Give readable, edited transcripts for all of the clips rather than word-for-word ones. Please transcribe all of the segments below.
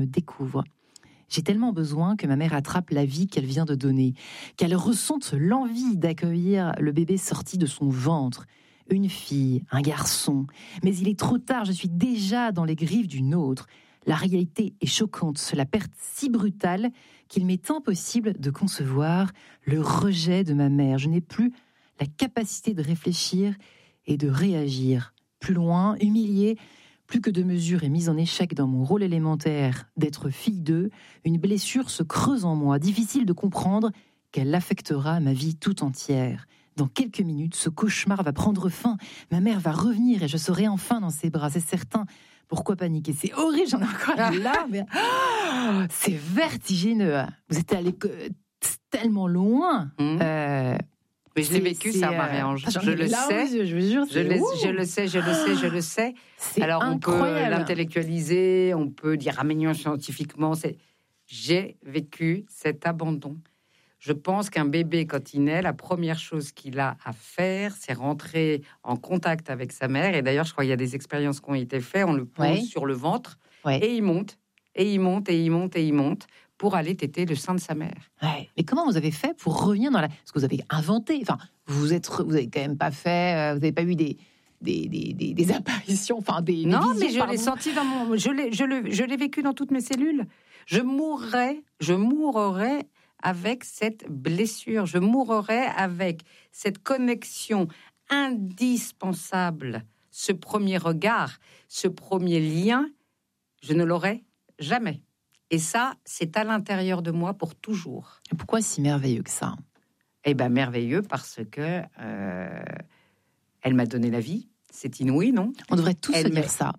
me découvre. J'ai tellement besoin que ma mère attrape la vie qu'elle vient de donner, qu'elle ressente l'envie d'accueillir le bébé sorti de son ventre. Une fille, un garçon. Mais il est trop tard, je suis déjà dans les griffes d'une autre. La réalité est choquante, la perte si brutale qu'il m'est impossible de concevoir le rejet de ma mère. Je n'ai plus la capacité de réfléchir et de réagir. Plus loin, humiliée, plus que de mesure et mise en échec dans mon rôle élémentaire d'être fille d'eux, une blessure se creuse en moi, difficile de comprendre qu'elle affectera ma vie tout entière. Dans quelques minutes, ce cauchemar va prendre fin. Ma mère va revenir et je serai enfin dans ses bras, c'est certain. Pourquoi paniquer? C'est horrible, j'en ai encore là, mais c'est vertigineux. Vous êtes allé tellement loin. Mais je l'ai vécu, ça, Marie-Ange. Je le sais. Je vous jure, je le sais. C'est alors, incroyable. On peut l'intellectualiser, on peut dire, ah, mais non, scientifiquement, j'ai vécu cet abandon. Je pense qu'un bébé, quand il naît, la première chose qu'il a à faire, c'est rentrer en contact avec sa mère. Et d'ailleurs, je crois qu'il y a des expériences qui ont été faites. On le pose sur le ventre et il monte, et il monte, et il monte, et il monte pour aller téter le sein de sa mère. Ouais. Mais comment vous avez fait pour revenir dans la... Parce que vous avez inventé. Enfin, vous avez quand même pas fait... Vous n'avez pas eu des apparitions, enfin des non, visions, mais je l'ai senti dans mon... Je l'ai vécu dans toutes mes cellules. Je mourrais avec cette blessure. Je mourrais avec cette connexion indispensable. Ce premier regard, ce premier lien, je ne l'aurai jamais. Et ça, c'est à l'intérieur de moi pour toujours. Et pourquoi si merveilleux que ça? Eh bien, merveilleux parce que elle m'a donné la vie. C'est inouï, non? On devrait tous se dire ça.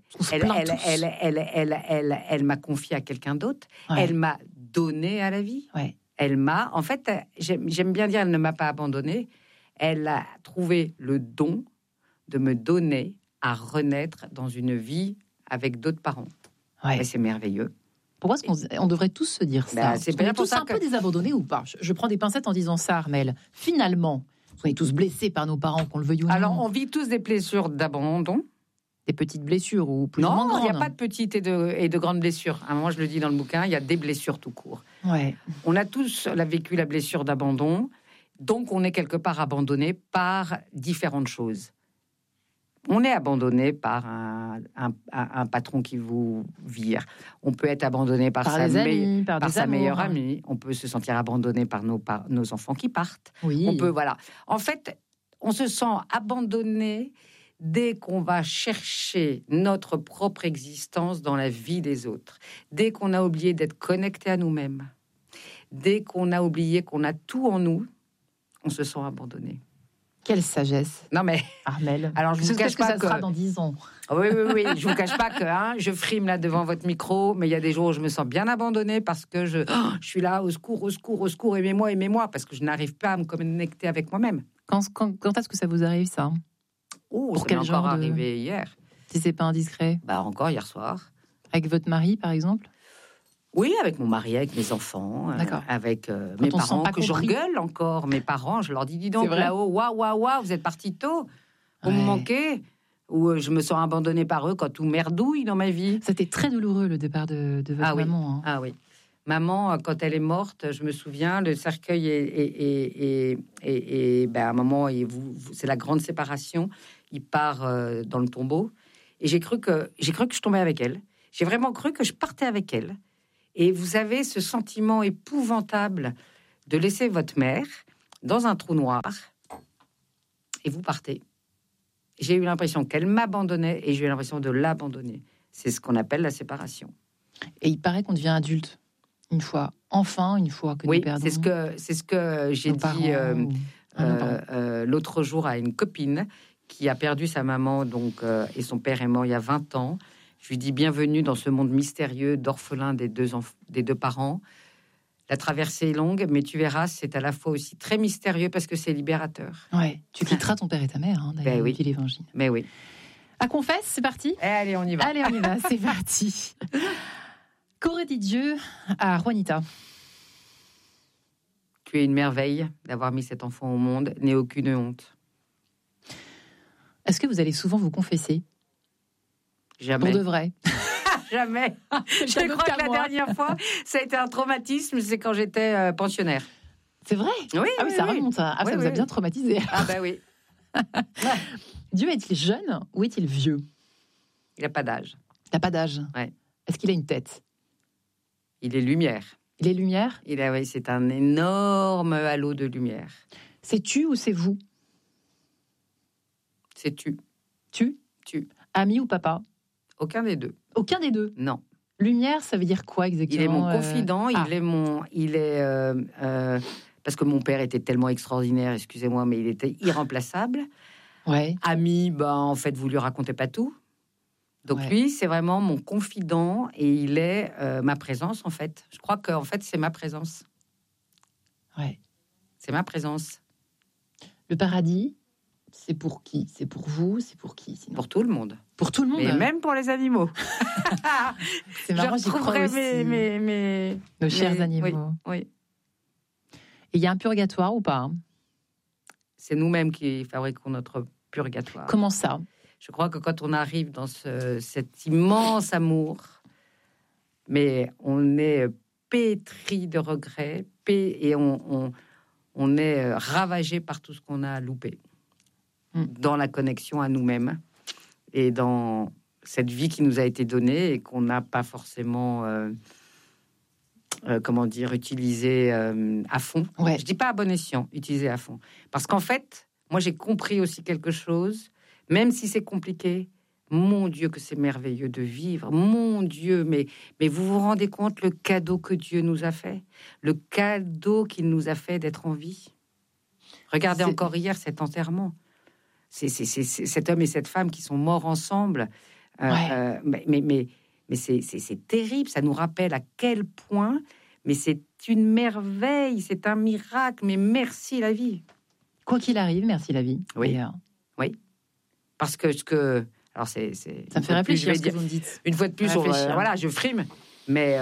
Elle m'a confié à quelqu'un d'autre. Ouais. Elle m'a donné à la vie. Ouais. Elle m'a... En fait, j'aime bien dire, elle ne m'a pas abandonnée. Elle a trouvé le don de me donner à renaître dans une vie avec d'autres parents. Ouais. Et c'est merveilleux. Pourquoi est-ce qu'on devrait tous se dire ça? C'est on bien est pour tous ça un peu désabandonnés ou pas? Je prends des pincettes en disant ça, Armelle. Finalement, on est tous blessés par nos parents, qu'on le veuille ou non. Alors, on vit tous des blessures d'abandon. Des petites blessures ou plus ou moins grandes? Non, il n'y a pas de petites et de grandes blessures. À un moment, je le dis dans le bouquin, il y a des blessures tout court. Ouais. On a tous vécu la blessure d'abandon, donc on est quelque part abandonné par différentes choses. On est abandonné par un patron qui vous vire. On peut être abandonné par sa meilleure amie. On peut se sentir abandonné par nos enfants qui partent. Oui. On peut, voilà. En fait, on se sent abandonné dès qu'on va chercher notre propre existence dans la vie des autres. Dès qu'on a oublié d'être connecté à nous-mêmes. Dès qu'on a oublié qu'on a tout en nous, on se sent abandonné. Quelle sagesse. Non mais, Armelle. Alors je vous cache pas que ça sera dans 10 ans. Oui, je vous cache pas que je frime là devant votre micro, mais il y a des jours où je me sens bien abandonnée parce que je suis là, au secours, aimez-moi, parce que je n'arrive pas à me connecter avec moi-même. Quand est-ce que ça vous arrive, ça? Pour quel genre arrivé hier? Si c'est pas indiscret. Encore hier soir. Avec votre mari, par exemple? Oui, avec mon mari, avec mes enfants, avec mes parents, que j'engueule encore. Mes parents, je leur dis donc là-haut, waouh, vous êtes partis tôt, vous me manquez. Ou je me sens abandonnée par eux quand tout merdouille dans ma vie. C'était très douloureux, le départ de votre maman. Hein. Ah oui. Maman, quand elle est morte, je me souviens, le cercueil et à un moment, c'est la grande séparation. Il part dans le tombeau. Et j'ai cru que je tombais avec elle. J'ai vraiment cru que je partais avec elle. Et vous avez ce sentiment épouvantable de laisser votre mère dans un trou noir et vous partez. J'ai eu l'impression qu'elle m'abandonnait et j'ai eu l'impression de l'abandonner. C'est ce qu'on appelle la séparation. Et il paraît qu'on devient adulte une fois que nous perdons. C'est ce que j'ai dit l'autre jour à une copine qui a perdu sa maman et son père est mort il y a 20 ans. Je lui dis bienvenue dans ce monde mystérieux d'orphelins des deux parents. La traversée est longue, mais tu verras, c'est à la fois aussi très mystérieux parce que c'est libérateur. Ouais, tu quitteras ton père et ta mère, d'ailleurs, depuis l'Évangile. Mais oui. À confesse, c'est parti. Allez, on y va. C'est parti. Qu'aurait dit Dieu à Juanita? Tu es une merveille d'avoir mis cet enfant au monde, n'aie aucune honte. Est-ce que vous allez souvent vous confesser? Jamais. Pour de vrai? jamais. Je crois que la dernière fois, ça a été un traumatisme, c'est quand j'étais pensionnaire. C'est vrai? Oui, ah oui, ça remonte. Ah, oui, ça vous a bien traumatisé. Ah ben oui. Dieu est-il jeune ou est-il vieux? Il n'a pas d'âge. Il n'a pas d'âge. Ouais. Est-ce qu'il a une tête? Il est lumière. Il est lumière? Oui, c'est un énorme halo de lumière. C'est tu ou c'est vous? C'est tu. Tu? Ami ou papa? Aucun des deux. Aucun des deux? Non. Lumière, ça veut dire quoi exactement? Il est mon confident, parce que mon père était tellement extraordinaire, excusez-moi, mais il était irremplaçable. Ouais. Ami, en fait, vous lui racontez pas tout. Donc lui, c'est vraiment mon confident et il est ma présence, en fait. Je crois qu'en fait, c'est ma présence. Ouais. C'est ma présence. Le paradis, c'est pour qui? C'est pour vous? C'est pour qui sinon? Pour tout le monde. Pour tout le monde. Et même pour les animaux. C'est marrant, j'y crois aussi. Nos chers animaux. Oui. Et il y a un purgatoire ou pas? C'est nous-mêmes qui fabriquons notre purgatoire. Comment ça? Je crois que quand on arrive dans cet immense amour, mais on est pétri de regrets, et on est ravagé par tout ce qu'on a loupé dans la connexion à nous-mêmes et dans cette vie qui nous a été donnée et qu'on n'a pas forcément, utilisée à fond. Ouais. Je dis pas à bon escient, utilisée à fond. Parce qu'en fait, moi j'ai compris aussi quelque chose. Même si c'est compliqué, mon Dieu, que c'est merveilleux de vivre. Mon Dieu, mais vous vous rendez compte le cadeau que Dieu nous a fait? Le cadeau qu'il nous a fait d'être en vie. Regardez encore hier cet enterrement. C'est cet homme et cette femme qui sont morts ensemble. Mais c'est terrible. Ça nous rappelle à quel point... Mais c'est une merveille, c'est un miracle. Mais merci la vie. Quoi qu'il arrive, merci la vie. Oui. Oui. Parce que alors ça me fait réfléchir ce que vous me dites. Une fois de plus, je frime. Mais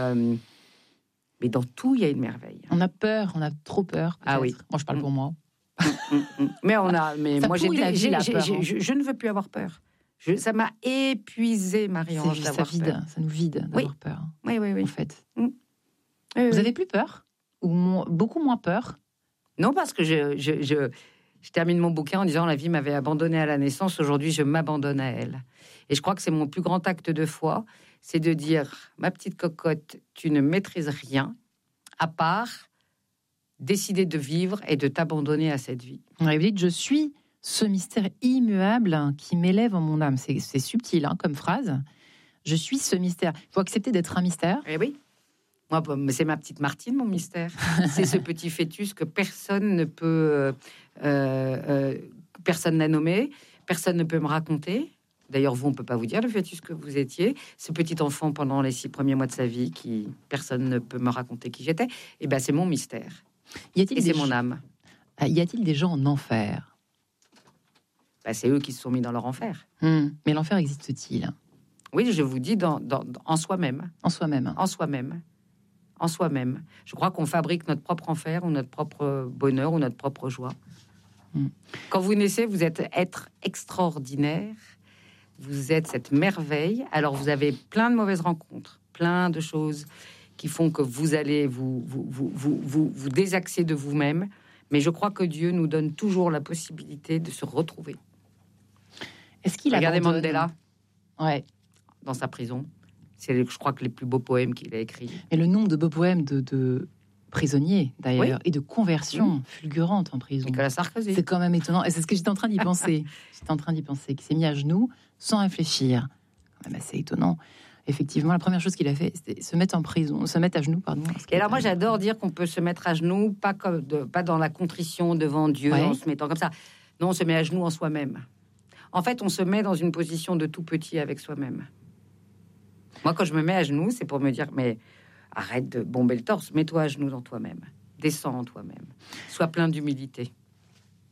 dans tout, il y a une merveille. On a peur, on a trop peur. Peut-être. Ah oui. Moi, je parle pour moi. Mais moi, je ne veux plus avoir peur. Ça m'a épuisé, Marie-Ange, d'avoir peur. Ça nous vide d'avoir peur. Oui. En fait. Vous avez plus peur? Ou beaucoup moins peur? Non, parce que je termine mon bouquin en disant « La vie m'avait abandonné à la naissance, aujourd'hui je m'abandonne à elle ». Et je crois que c'est mon plus grand acte de foi, c'est de dire « Ma petite cocotte, tu ne maîtrises rien, à part décider de vivre et de t'abandonner à cette vie. » Vous dites « Je suis ce mystère immuable qui m'élève en mon âme ». C'est subtil comme phrase. Je suis ce mystère. Il faut accepter d'être un mystère. Eh oui. Moi, c'est ma petite Martine, mon mystère. C'est ce petit fœtus que personne ne peut... personne n'a nommé, personne ne peut me raconter. D'ailleurs, vous, on ne peut pas vous dire le fœtus que vous étiez. Ce petit enfant, pendant les 6 premiers mois de sa vie, personne ne peut me raconter qui j'étais. Et ben, c'est mon mystère. Et c'est mon âme. Y a-t-il des gens en enfer? C'est eux qui se sont mis dans leur enfer. Mais l'enfer existe-t-il? Oui, je vous dis, en soi-même. En soi-même. En soi-même. En soi-même. Je crois qu'on fabrique notre propre enfer ou notre propre bonheur ou notre propre joie. Quand vous naissez, vous êtes être extraordinaire. Vous êtes cette merveille. Alors, vous avez plein de mauvaises rencontres, plein de choses qui font que vous allez vous désaxer de vous-même. Mais je crois que Dieu nous donne toujours la possibilité de se retrouver. Est-ce qu'il Regardez Mandela. Ouais. Dans sa prison. C'est, je crois, que les plus beaux poèmes qu'il a écrits. Et le nombre de beaux poèmes de prisonniers, d'ailleurs, et de conversions fulgurantes en prison. Nicolas Sarkozy. C'est quand même étonnant. Et c'est ce que j'étais en train d'y penser. Qu'il s'est mis à genoux sans réfléchir. Quand même assez étonnant. Effectivement, la première chose qu'il a fait, c'était se mettre à genoux, pardon. Et alors, moi, j'adore dire qu'on peut se mettre à genoux, pas dans la contrition devant Dieu, en se mettant comme ça. Non, on se met à genoux en soi-même. En fait, on se met dans une position de tout petit avec soi-même. Moi, quand je me mets à genoux, c'est pour me dire, mais arrête de bomber le torse, mets-toi à genoux dans toi-même. Descends en toi-même. Sois plein d'humilité.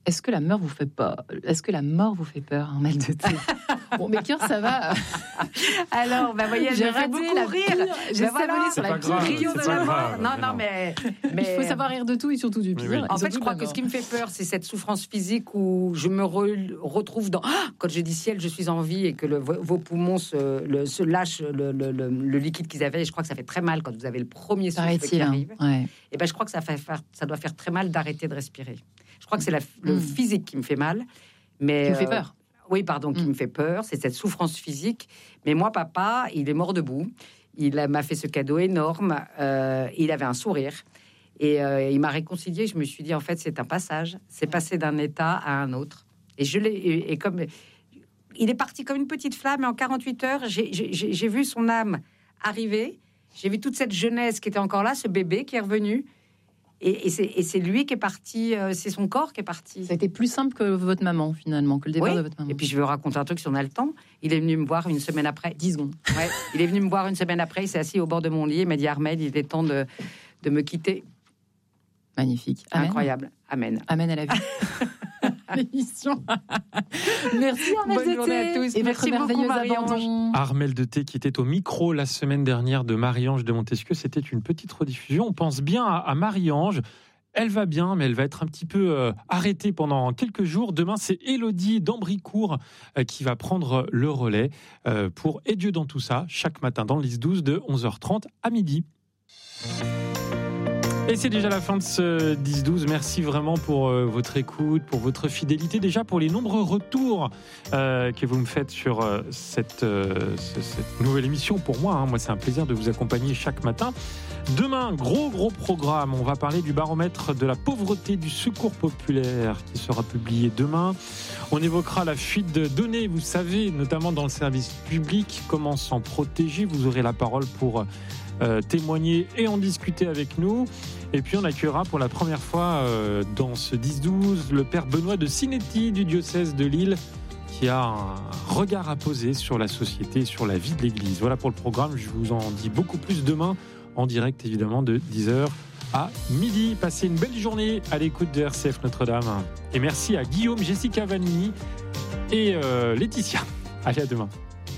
Est-ce que la mort vous fait peur, Armelle de Thé? Bon, mes cœurs, ça va. Alors, voyez, j'ai raté beaucoup rire. J'ai sabonné sur la petite Rio de la mort. Non, mais il faut savoir rire de tout et surtout du pire. En fait, je crois que ce qui me fait peur, c'est cette souffrance physique où je me retrouve dans... Quand je dis ciel, je suis en vie et que vos poumons se lâchent le liquide qu'ils avaient. Et je crois que ça fait très mal quand vous avez le premier souffle qui arrive. Ouais. Et je crois que ça doit faire très mal d'arrêter de respirer. Je crois que c'est le physique qui me fait mal. Mais, qui me fait peur. Oui, pardon, qui me fait peur. C'est cette souffrance physique. Mais moi, papa, il est mort debout. Il m'a fait ce cadeau énorme. Il avait un sourire. Et il m'a réconcilié. Je me suis dit, en fait, c'est un passage. C'est passé d'un état à un autre. Et et comme il est parti comme une petite flamme, et en 48 heures, j'ai vu son âme arriver. J'ai vu toute cette jeunesse qui était encore là, ce bébé qui est revenu. Et c'est lui qui est parti, c'est son corps qui est parti. Ça a été plus simple que votre maman, finalement, que le départ de votre maman. Et puis je vais vous raconter un truc si on a le temps. Il est venu me voir une semaine après. 10 secondes. Ouais, il est venu me voir une semaine après, il s'est assis au bord de mon lit, il m'a dit, Armelle, il était temps de me quitter. Magnifique. Amen. Incroyable. Amen. Amen à la vie. L'émission. Merci Armelle de Thé. Bonne journée à tous. Et merci beaucoup Marie-Ange. Armelle de Thé qui était au micro la semaine dernière de Marie-Ange de Montesquieu. C'était une petite rediffusion. On pense bien à Marie-Ange. Elle va bien, mais elle va être un petit peu arrêtée pendant quelques jours. Demain, c'est Élodie d'Ambricourt qui va prendre le relais pour Et Dieu dans tout ça, chaque matin dans le 10-12 de 11h30 à midi. Et c'est déjà la fin de ce 10-12. Merci vraiment pour votre écoute, pour votre fidélité, déjà pour les nombreux retours que vous me faites sur cette nouvelle émission. Pour moi, moi, c'est un plaisir de vous accompagner chaque matin. Demain, gros programme. On va parler du baromètre de la pauvreté du Secours populaire qui sera publié demain. On évoquera la fuite de données, vous savez, notamment dans le service public. Comment s'en protéger? Vous aurez la parole pour témoigner et en discuter avec nous. Et puis on accueillera pour la première fois dans ce 10-12 le père Benoît de Sinetti du diocèse de Lille qui a un regard à poser sur la société, sur la vie de l'Église. Voilà pour le programme, je vous en dis beaucoup plus demain en direct évidemment de 10h à midi. Passez une belle journée à l'écoute de RCF Notre-Dame. Et merci à Guillaume, Jessica Vanini et Laetitia. Allez, à demain.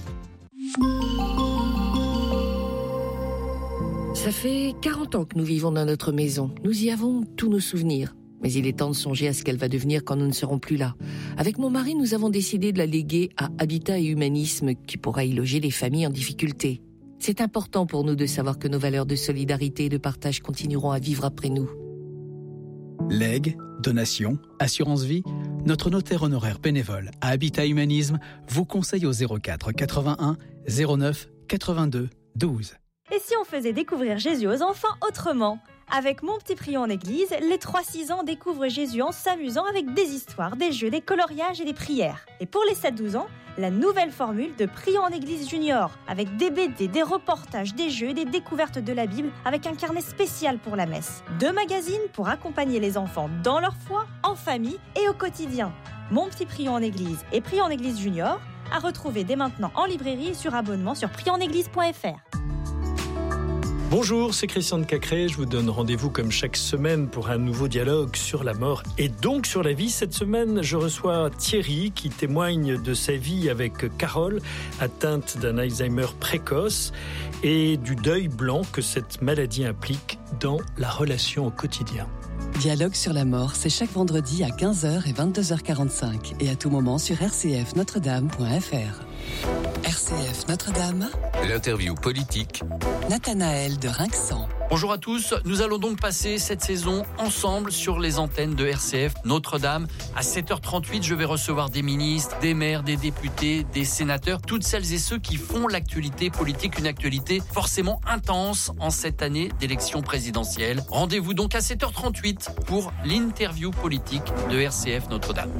Ça fait 40 ans que nous vivons dans notre maison. Nous y avons tous nos souvenirs. Mais il est temps de songer à ce qu'elle va devenir quand nous ne serons plus là. Avec mon mari, nous avons décidé de la léguer à Habitat et Humanisme, qui pourra y loger les familles en difficulté. C'est important pour nous de savoir que nos valeurs de solidarité et de partage continueront à vivre après nous. Legs, donations, assurance vie, notre notaire honoraire bénévole à Habitat Humanisme vous conseille au 04 81 09 82 12. Et si on faisait découvrir Jésus aux enfants autrement ? Avec Mon Petit Prion en Église, les 3-6 ans découvrent Jésus en s'amusant avec des histoires, des jeux, des coloriages et des prières. Et pour les 7-12 ans, la nouvelle formule de Prion en Église Junior, avec des BD, des reportages, des jeux et des découvertes de la Bible, avec un carnet spécial pour la messe. 2 magazines pour accompagner les enfants dans leur foi, en famille et au quotidien. Mon Petit Prion en Église et Prion en Église Junior, à retrouver dès maintenant en librairie et sur abonnement sur prionenéglise.fr. Bonjour, c'est Christian de Cacré. Je vous donne rendez-vous comme chaque semaine pour un nouveau dialogue sur la mort et donc sur la vie. Cette semaine, je reçois Thierry qui témoigne de sa vie avec Carole, atteinte d'un Alzheimer précoce et du deuil blanc que cette maladie implique dans la relation au quotidien. Dialogue sur la mort, c'est chaque vendredi à 15h et 22h45 et à tout moment sur rcfnotredame.fr. RCF Notre-Dame, l'interview politique, Nathanaël de Rinxan. Bonjour à tous, nous allons donc passer cette saison ensemble sur les antennes de RCF Notre-Dame. À 7h38, je vais recevoir des ministres, des maires, des députés, des sénateurs, toutes celles et ceux qui font l'actualité politique, une actualité forcément intense en cette année d'élection présidentielle. Rendez-vous donc à 7h38 pour l'interview politique de RCF Notre-Dame.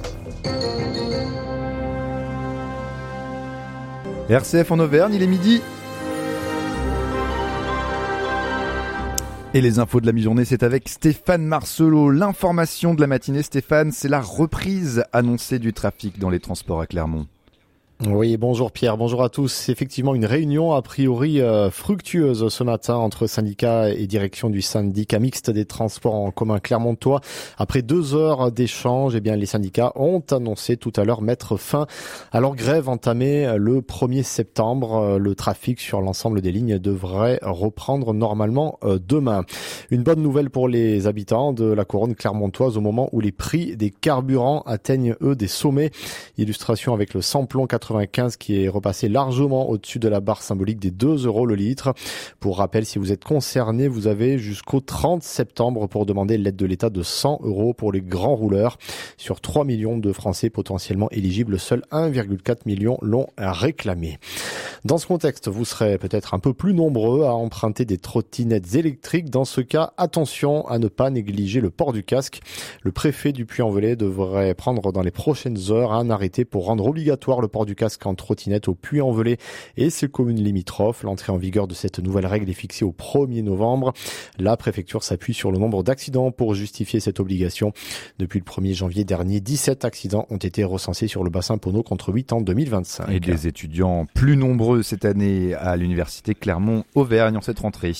RCF en Auvergne, il est midi. Et les infos de la mi-journée, c'est avec Stéphane Marcelot. L'information de la matinée, Stéphane, c'est la reprise annoncée du trafic dans les transports à Clermont. Oui, bonjour Pierre, bonjour à tous. Effectivement, une réunion a priori fructueuse ce matin entre syndicats et direction du syndicat mixte des transports en commun clermontois. Après 2 heures d'échange, les syndicats ont annoncé tout à l'heure mettre fin à leur grève entamée le 1er septembre. Le trafic sur l'ensemble des lignes devrait reprendre normalement demain. Une bonne nouvelle pour les habitants de la couronne clermontoise au moment où les prix des carburants atteignent eux des sommets. Illustration avec le samplon 95 qui est repassé largement au-dessus de la barre symbolique des 2 € le litre. Pour rappel, si vous êtes concerné, vous avez jusqu'au 30 septembre pour demander l'aide de l'État de 100 € pour les grands rouleurs. Sur 3 millions de Français potentiellement éligibles, seuls 1,4 million l'ont réclamé. Dans ce contexte, vous serez peut-être un peu plus nombreux à emprunter des trottinettes électriques. Dans ce cas, attention à ne pas négliger le port du casque. Le préfet du Puy-en-Velay devrait prendre dans les prochaines heures un arrêté pour rendre obligatoire le port du casque en trottinette au Puy-en-Velay et ses communes limitrophes. L'entrée en vigueur de cette nouvelle règle est fixée au 1er novembre. La préfecture s'appuie sur le nombre d'accidents pour justifier cette obligation. Depuis le 1er janvier dernier, 17 accidents ont été recensés sur le bassin Ponneau contre 8 en 2025. Et des étudiants plus nombreux cette année à l'université Clermont-Auvergne en cette rentrée.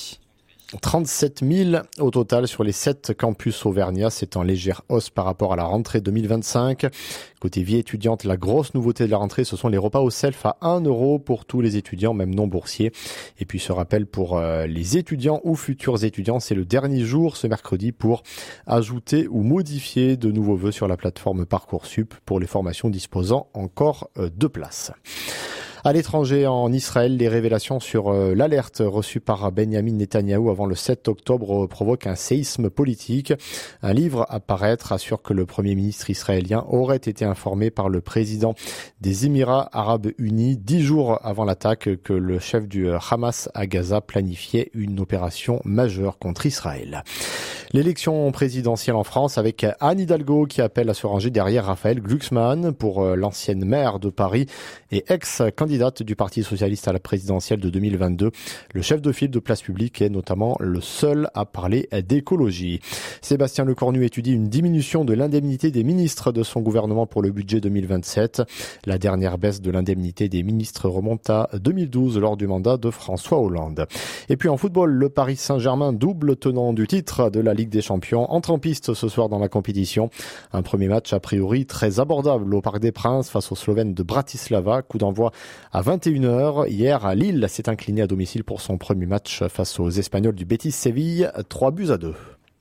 37 000 au total sur les 7 campus auvergnats. C'est en légère hausse par rapport à la rentrée 2025. Côté vie étudiante, la grosse nouveauté de la rentrée, ce sont les repas au self à 1 € pour tous les étudiants, même non boursiers. Et puis ce rappel pour les étudiants ou futurs étudiants, c'est le dernier jour ce mercredi pour ajouter ou modifier de nouveaux vœux sur la plateforme Parcoursup pour les formations disposant encore de places. À l'étranger, en Israël, les révélations sur l'alerte reçue par Benjamin Netanyahou avant le 7 octobre provoquent un séisme politique. Un livre à paraître assure que le Premier ministre israélien aurait été informé par le président des Émirats arabes unis 10 jours avant l'attaque que le chef du Hamas à Gaza planifiait une opération majeure contre Israël. L'élection présidentielle en France avec Anne Hidalgo qui appelle à se ranger derrière Raphaël Glucksmann pour l'ancienne maire de Paris et ex-candidate du Parti socialiste à la présidentielle de 2022. Le chef de file de Place Publique est notamment le seul à parler d'écologie. Sébastien Lecornu étudie une diminution de l'indemnité des ministres de son gouvernement pour le budget 2027. La dernière baisse de l'indemnité des ministres remonte à 2012 lors du mandat de François Hollande. Et puis en football, le Paris Saint-Germain, double tenant du titre de la Ligue des Champions, entre en piste ce soir dans la compétition. Un premier match a priori très abordable au Parc des Princes face aux Slovènes de Bratislava. Coup d'envoi à 21h. Hier, Lille s'est incliné à domicile pour son premier match face aux Espagnols du Betis Séville, 3-2.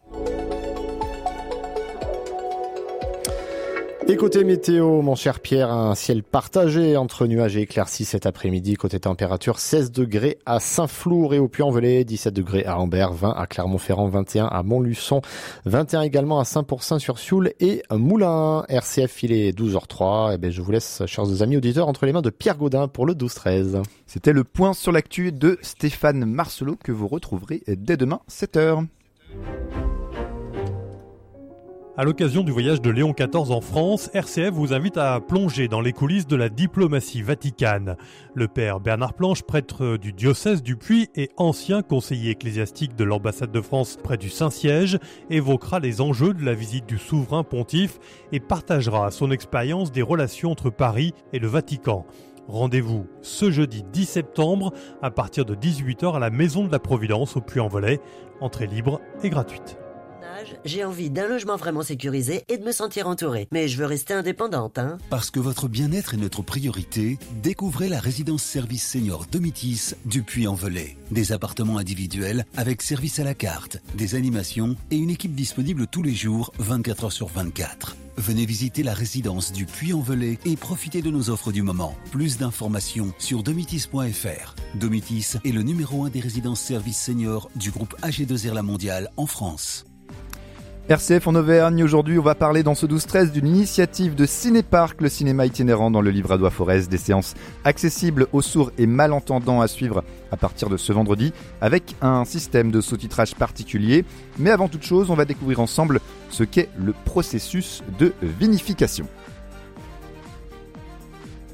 Et côté météo, mon cher Pierre, un ciel partagé entre nuages et éclaircies cet après-midi. Côté température, 16 degrés à Saint-Flour et au Puy-en-Velay, 17 degrés à Ambert, 20 à Clermont-Ferrand, 21 à Montluçon, 21 également à Saint-Pourçain-sur-Sioule et Moulins. RCF, il est 12h03. Je vous laisse, chers amis auditeurs, entre les mains de Pierre Gaudin pour le 12-13. C'était le point sur l'actu de Stéphane Marcelot que vous retrouverez dès demain, 7h. À l'occasion du voyage de Léon XIV en France, RCF vous invite à plonger dans les coulisses de la diplomatie vaticane. Le père Bernard Planche, prêtre du diocèse du Puy et ancien conseiller ecclésiastique de l'ambassade de France près du Saint-Siège, évoquera les enjeux de la visite du souverain pontife et partagera son expérience des relations entre Paris et le Vatican. Rendez-vous ce jeudi 10 septembre à partir de 18h à la Maison de la Providence au Puy-en-Velay. Entrée libre et gratuite. J'ai envie d'un logement vraiment sécurisé et de me sentir entourée. Mais je veux rester indépendante, hein. Parce que votre bien-être est notre priorité, découvrez la résidence service senior Domitis du Puy-en-Velay. Des appartements individuels avec service à la carte, des animations et une équipe disponible tous les jours, 24 heures sur 24. Venez visiter la résidence du Puy-en-Velay et profitez de nos offres du moment. Plus d'informations sur domitis.fr. Domitis est le numéro 1 des résidences services seniors du groupe AG2R La Mondiale en France. RCF en Auvergne, aujourd'hui on va parler dans ce 12-13 d'une initiative de Cinéparc, le cinéma itinérant dans le Livradois-Forez, des séances accessibles aux sourds et malentendants à suivre à partir de ce vendredi avec un système de sous-titrage particulier. Mais avant toute chose, on va découvrir ensemble ce qu'est le processus de vinification.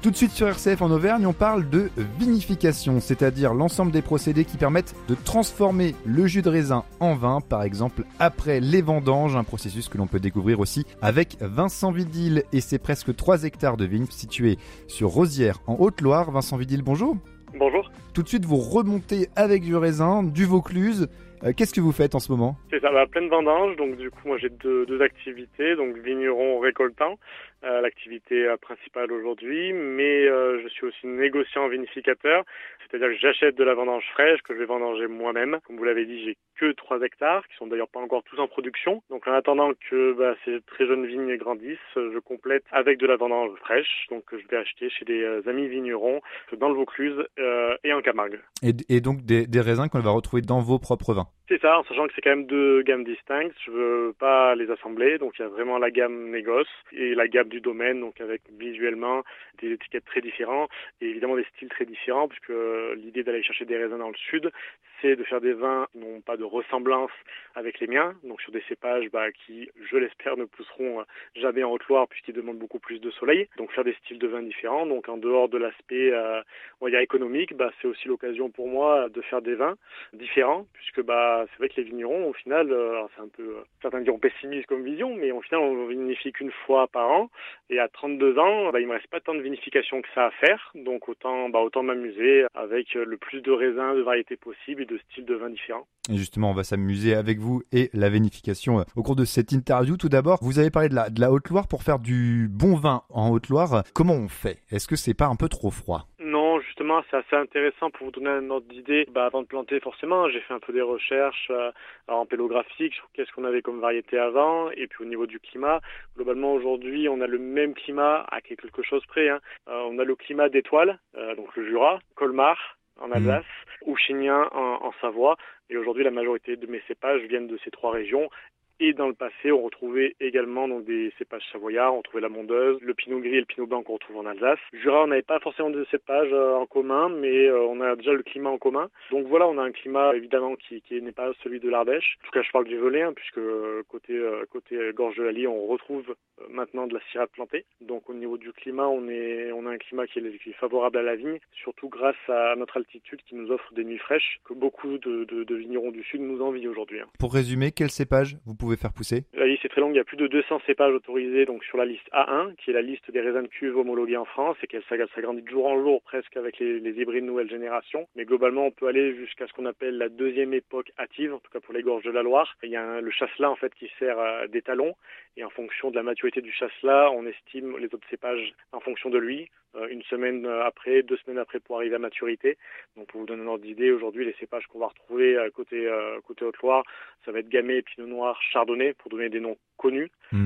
Tout de suite sur RCF en Auvergne, on parle de vinification, c'est-à-dire l'ensemble des procédés qui permettent de transformer le jus de raisin en vin, par exemple après les vendanges, un processus que l'on peut découvrir aussi avec Vincent Vidil et ses presque 3 hectares de vignes situés sur Rosières en Haute-Loire. Vincent Vidil, bonjour. Bonjour. Tout de suite, vous remontez avec du raisin, du Vaucluse. Qu'est-ce que vous faites en ce moment ? C'est ça, pleine vendange. Donc du coup, moi j'ai deux activités, donc vigneron récoltant, l'activité principale aujourd'hui, mais je suis aussi négociant vinificateur, c'est-à-dire que j'achète de la vendange fraîche que je vais vendanger moi-même. Comme vous l'avez dit, j'ai que 3 hectares, qui sont d'ailleurs pas encore tous en production. Donc en attendant que ces très jeunes vignes grandissent, je complète avec de la vendange fraîche, donc que je vais acheter chez des amis vignerons dans le Vaucluse et en Camargue. Et donc des raisins qu'on va retrouver dans vos propres vins. C'est ça, en sachant que c'est quand même 2 gammes distinctes, je veux pas les assembler, donc il y a vraiment la gamme négoce et la gamme du domaine, donc avec visuellement des étiquettes très différentes et évidemment des styles très différents, puisque l'idée d'aller chercher des raisins dans le sud, c'est de faire des vins qui n'ont pas de ressemblance avec les miens, donc sur des cépages qui, je l'espère, ne pousseront jamais en Haute-Loire puisqu'ils demandent beaucoup plus de soleil, donc faire des styles de vins différents, donc en dehors de l'aspect on va dire économique, c'est aussi l'occasion pour moi de faire des vins différents, puisque c'est vrai que les vignerons, au final, c'est un peu, certains diront pessimiste comme vision, mais au final, on vinifie qu'une fois par an. Et à 32 ans, il me reste pas tant de vinification que ça à faire. Donc autant m'amuser avec le plus de raisins, de variétés possibles et de styles de vins différents. Et justement, on va s'amuser avec vous et la vinification au cours de cette interview. Tout d'abord, vous avez parlé de la Haute-Loire. Pour faire du bon vin en Haute-Loire, comment on fait ? Est-ce que c'est pas un peu trop froid ? Non, justement, c'est assez intéressant pour vous donner un ordre d'idée. Avant de planter, forcément, j'ai fait un peu des recherches en pélographique sur qu'est-ce qu'on avait comme variété avant. Et puis au niveau du climat, globalement, aujourd'hui, on a le même climat à quelque chose près. On a le climat d'étoiles, donc le Jura, Colmar en Alsace, ou Chignin en Savoie. Et aujourd'hui, la majorité de mes cépages viennent de ces 3 régions. Et dans le passé, on retrouvait également des cépages savoyards, on retrouvait la mondeuse, le pinot gris et le pinot blanc qu'on retrouve en Alsace. Jura, on n'avait pas forcément de cépages en commun, mais on a déjà le climat en commun. Donc voilà, on a un climat évidemment qui n'est pas celui de l'Ardèche. En tout cas, je parle du Velay, puisque côté Gorge de l'Allier, on retrouve maintenant de la syrah plantée. Donc au niveau du climat, on a un climat qui est favorable à la vigne, surtout grâce à notre altitude qui nous offre des nuits fraîches que beaucoup de vignerons du Sud nous envient aujourd'hui. Pour résumer, quel cépage vous pouvez faire pousser ? La liste est très longue, il y a plus de 200 cépages autorisés donc sur la liste A1, qui est la liste des raisins de cuve homologués en France et qu'elle s'agrandit de jour en jour presque avec les hybrides nouvelle génération. Mais globalement, on peut aller jusqu'à ce qu'on appelle la 2e époque hâtive, en tout cas pour les gorges de la Loire. Il y a le chasselas en fait qui sert d'étalon et en fonction de la maturité du chasselas, on estime les autres cépages en fonction de lui. 1 semaine après, 2 semaines après pour arriver à maturité. Donc pour vous donner un ordre d'idée, aujourd'hui les cépages qu'on va retrouver côté Haute-Loire, ça va être Gamay, Pinot Noir, Chardonnay pour donner des noms connus.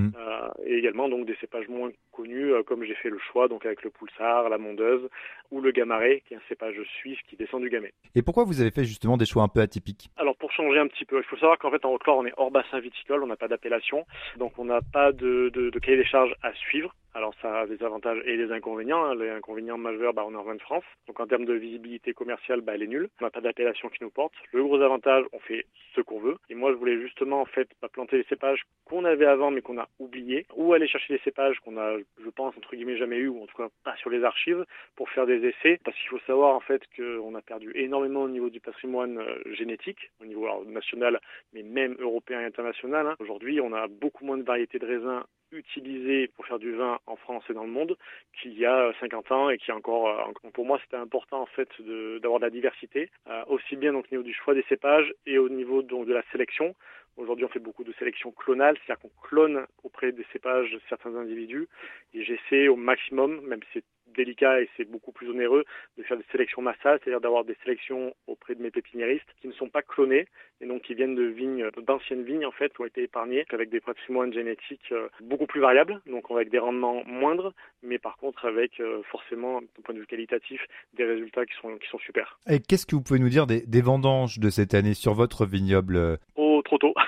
Et également donc des cépages moins connus comme j'ai fait le choix donc avec le Poulsard, la Mondeuse ou le Gamaret qui est un cépage suisse qui descend du Gamay. Et pourquoi vous avez fait justement des choix un peu atypiques ? Alors pour changer un petit peu, il faut savoir qu'en fait en Haute-Loire on est hors bassin viticole, on n'a pas d'appellation, donc on n'a pas de cahier des charges à suivre. Alors ça a des avantages et des inconvénients. Les inconvénients majeurs, on est en vin de France. Donc en termes de visibilité commerciale, elle est nulle. On n'a pas d'appellation qui nous porte. Le gros avantage, on fait ce qu'on veut. Et moi, je voulais justement en fait planter les cépages qu'on avait avant mais qu'on a oubliés, ou aller chercher des cépages qu'on a, je pense, entre guillemets jamais eu, ou en tout cas pas sur les archives, pour faire des essais. Parce qu'il faut savoir en fait qu'on a perdu énormément au niveau du patrimoine génétique, au niveau national, mais même européen et international. Aujourd'hui, on a beaucoup moins de variétés de raisins utilisés pour faire du vin en France et dans le monde qu'il y a 50 ans et qui encore pour moi c'était important en fait d'avoir de la diversité aussi bien donc au niveau du choix des cépages et au niveau donc de la sélection. Aujourd'hui, on fait beaucoup de sélection clonale, c'est-à-dire qu'on clone auprès des cépages certains individus et j'essaie au maximum, même si c'est délicat et c'est beaucoup plus onéreux, de faire des sélections massales, c'est-à-dire d'avoir des sélections auprès de mes pépiniéristes qui ne sont pas clonés et donc qui viennent de vignes, d'anciennes vignes en fait, qui ont été épargnées avec des patrimoines génétiques beaucoup plus variables, donc avec des rendements moindres, mais par contre avec forcément, d'un point de vue qualitatif, des résultats qui sont super. Et qu'est-ce que vous pouvez nous dire des vendanges de cette année sur votre vignoble ? Oh, trop tôt.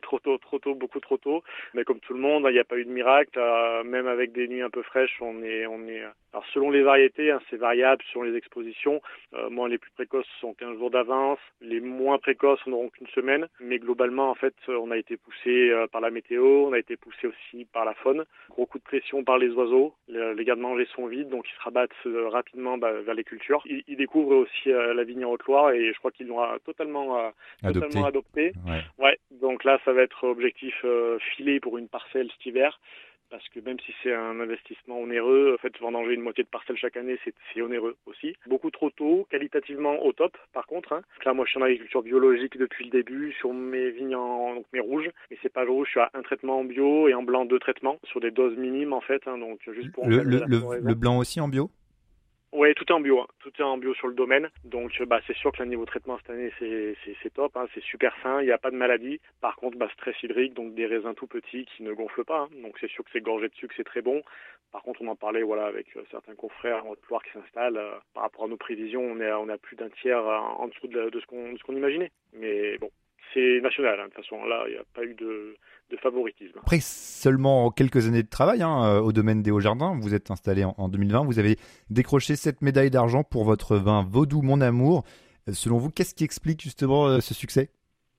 trop tôt, beaucoup trop tôt. Mais comme tout le monde, il n'y a pas eu de miracle. Même avec des nuits un peu fraîches, on est. Alors selon les variétés, c'est variable selon les expositions. Moi, les plus précoces sont 15 jours d'avance. Les moins précoces n'auront qu'une semaine. Mais globalement, en fait, on a été poussé par la météo, on a été poussé aussi par la faune. Gros coup de pression par les oiseaux. Les gardes-manger sont vides, donc ils se rabattent rapidement vers les cultures. Ils découvrent aussi la vigne en Haute-Loire et je crois qu'ils l'ont totalement adopté. Ouais. Donc là, ça va être objectif filé pour une parcelle cet hiver. Parce que même si c'est un investissement onéreux, en fait, vendanger une moitié de parcelle chaque année, c'est onéreux aussi. Beaucoup trop tôt, qualitativement au top, par contre. Là, moi, je suis en agriculture biologique depuis le début, sur mes vignes, donc mes rouges. Mais c'est pas rouge, je suis à un traitement en bio et en blanc 2 traitements, sur des doses minimes, en fait. Donc, juste pour le blanc aussi en bio? Oui, tout est en bio. Tout est en bio sur le domaine. Donc, c'est sûr que le niveau de traitement cette année, c'est top. C'est super sain. Il n'y a pas de maladie. Par contre, stress hydrique, donc des raisins tout petits qui ne gonflent pas. Donc, c'est sûr que c'est gorgé de sucre, c'est très bon. Par contre, on en parlait, avec certains confrères en Haute-Loire qui s'installent. Par rapport à nos prévisions, on a plus d'un tiers en dessous de ce qu'on imaginait. Mais bon, c'est national. De toute façon, là, il n'y a pas eu de favoritisme. Après seulement quelques années de travail au domaine des Hauts-Jardins, vous êtes installé en 2020, vous avez décroché 7 médailles d'argent pour votre vin Vaudou Mon Amour. Selon vous, qu'est-ce qui explique justement ce succès?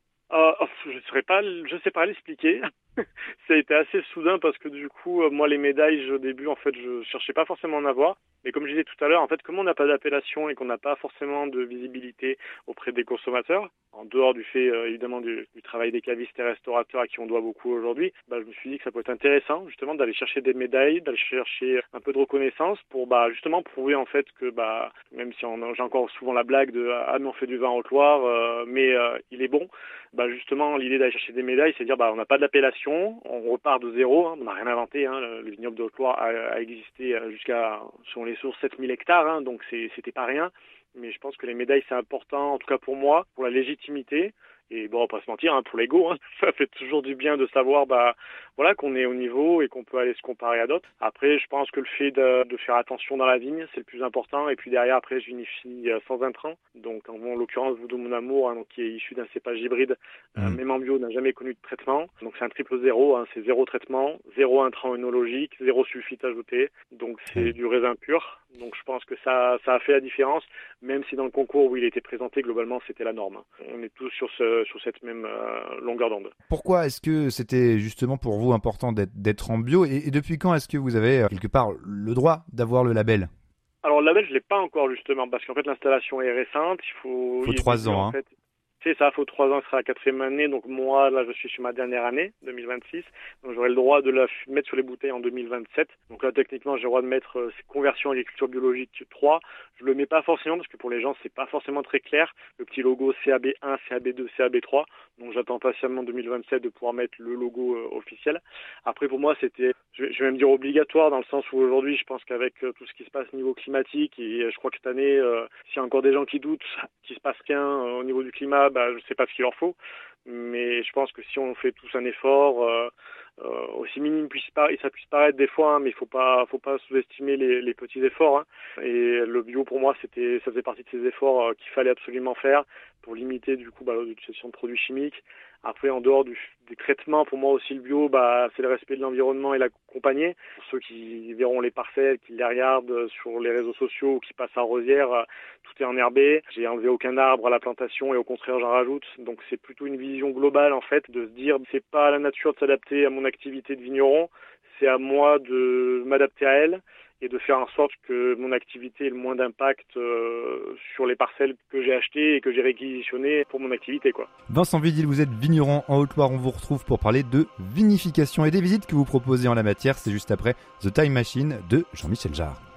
Je sais pas l'expliquer. Ça a été assez soudain parce que du coup, moi, les médailles, au début, en fait, je cherchais pas forcément à en avoir. Mais comme je disais tout à l'heure, en fait, comme on n'a pas d'appellation et qu'on n'a pas forcément de visibilité auprès des consommateurs, en dehors du fait, évidemment, du travail des cavistes et restaurateurs à qui on doit beaucoup aujourd'hui, je me suis dit que ça peut être intéressant, justement, d'aller chercher des médailles, d'aller chercher un peu de reconnaissance pour, justement, prouver, en fait, que, même si j'ai encore souvent la blague de « Ah, mais on fait du vin en Haute-Loire, mais il est bon », justement, l'idée d'aller chercher des médailles, c'est de dire, on n'a pas d'appellation, on repart de zéro, on n'a rien inventé, le vignoble de Haute-Loire a existé jusqu'à, selon les sources, 7000 hectares, donc c'était pas rien. Mais je pense que les médailles, c'est important, en tout cas pour moi, pour la légitimité. Et bon, on va pas se mentir, pour l'ego, ça fait toujours du bien de savoir qu'on est au niveau et qu'on peut aller se comparer à d'autres. Après, je pense que le fait de faire attention dans la vigne, c'est le plus important. Et puis derrière, après, je vinifie sans intrants. Donc, en l'occurrence, Vaudou Mon Amour, qui est issu d'un cépage hybride, même en bio, n'a jamais connu de traitement. Donc, c'est un triple zéro, c'est 0 traitement, 0 intrant œnologique, 0 sulfite ajouté. Donc, c'est du raisin pur. Donc, je pense que ça a fait la différence, même si dans le concours où il était présenté, globalement, c'était la norme. On est tous sur cette même longueur d'onde. Pourquoi est-ce que c'était justement pour vous important d'être en bio et depuis quand est-ce que vous avez quelque part le droit d'avoir le label? Alors le label, je l'ai pas encore justement parce qu'en fait l'installation est récente. Il faut 3 ans. En fait. C'est ça, il faut 3 ans, ce sera la 4e année. Donc moi, là, je suis sur ma dernière année, 2026. Donc j'aurai le droit de la mettre sur les bouteilles en 2027. Donc là, techniquement, j'ai le droit de mettre conversion agriculture biologique 3. Je le mets pas forcément parce que pour les gens, c'est pas forcément très clair. Le petit logo CAB1, CAB2, CAB3. Donc j'attends patiemment 2027 de pouvoir mettre le logo officiel. Après, pour moi, c'était, je vais même dire obligatoire dans le sens où aujourd'hui, je pense qu'avec tout ce qui se passe au niveau climatique et je crois que cette année, s'il y a encore des gens qui doutent qu'il se passe rien au niveau du climat, je ne sais pas ce qu'il leur faut, mais je pense que si on fait tous un effort, aussi minime ça puisse paraître des fois, mais il faut pas sous-estimer les petits efforts. Et le bio pour moi, ça faisait partie de ces efforts qu'il fallait absolument faire pour limiter du coup l'utilisation de produits chimiques. Après, en dehors des traitements, pour moi aussi le bio, c'est le respect de l'environnement et l'accompagner. Pour ceux qui verront les parcelles, qui les regardent sur les réseaux sociaux ou qui passent à Rosière, tout est enherbé. J'ai enlevé aucun arbre à la plantation et au contraire j'en rajoute. Donc c'est plutôt une vision globale en fait, de se dire c'est pas à la nature de s'adapter à mon activité de vigneron, c'est à moi de m'adapter à elle et de faire en sorte que mon activité ait le moins d'impact sur les parcelles que j'ai achetées et que j'ai réquisitionnées pour mon activité, quoi. Vincent Vidil, vous êtes vigneron en Haute-Loire, on vous retrouve pour parler de vinification et des visites que vous proposez en la matière. C'est juste après The Time Machine de Jean-Michel Jarre.